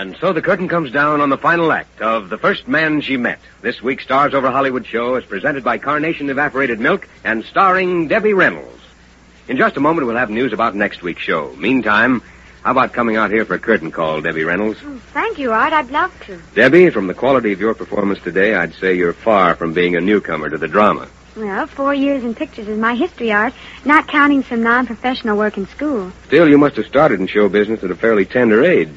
And so the curtain comes down on the final act of The First Man She Met. This week's Stars Over Hollywood show is presented by Carnation Evaporated Milk and starring Debbie Reynolds. In just a moment, we'll have news about next week's show. Meantime, how about coming out here for a curtain call, Debbie Reynolds? Thank you, Art. I'd love to. Debbie, from the quality of your performance today, I'd say you're far from being a newcomer to the drama. Well, 4 years in pictures is my history, Art, not counting some non-professional work in school. Still, you must have started in show business at a fairly tender age.